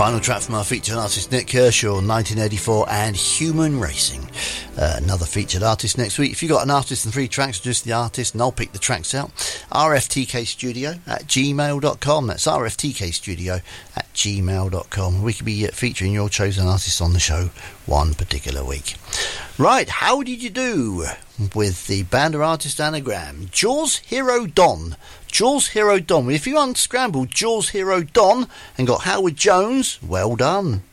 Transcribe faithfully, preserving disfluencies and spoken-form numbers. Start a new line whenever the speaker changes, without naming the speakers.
Final track from our featured artist Nick Kershaw, nineteen eighty-four, and Human Racing. Uh, another featured artist next week. If you've got an artist and three tracks, just the artist, and I'll pick the tracks out. R F T K studio at gmail dot com. That's R F T K studio at gmail dot com. We could be featuring your chosen artists on the show one particular week. Right, how did you do with the band or artist anagram? Jaws Hero Don. Jaws Hero Don. If you unscrambled Jaws Hero Don and got Howard Jones, well done.